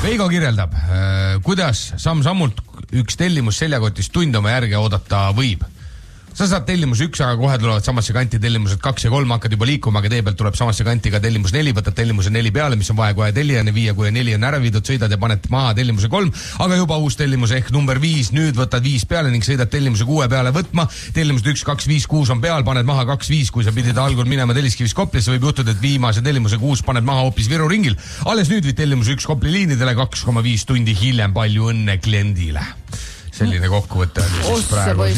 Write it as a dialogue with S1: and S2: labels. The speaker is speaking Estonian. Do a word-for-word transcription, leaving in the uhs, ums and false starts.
S1: Veigo kirjeldab, kuidas samm-sammult üks tellimus seljakotis tund oma järge oodata võib. Sa saad tellimus üks, aga kohe tulevad samasse kanti tellimused kaks ja kolm, hakkad juba liikuma, aga tee pealt tuleb samasse kanti ka tellimus neli, võtad tellimuse neli peale, mis on vaja kohe tellijani viia, kui neli on ära viidud, sõidad ja paned maha tellimuse kolm, aga juba uus tellimus ehk number viis, nüüd võtad viis peale ning sõidad tellimuse kuue peale võtma, tellimused üks, kaks, viis, kuus on peal, paned maha kaks, viis, kui sa pidid algul minema Telliskivis Koplisse, võib juhtuda, et viimase tellimuse kuus paned maha hoopis Viru ringil, alles nüüd viid tellimuse üks Kopli liinidele kaks koma viis tundi hiljem, palju õnne kliendile. Selline kokkuvõte on siis praegu.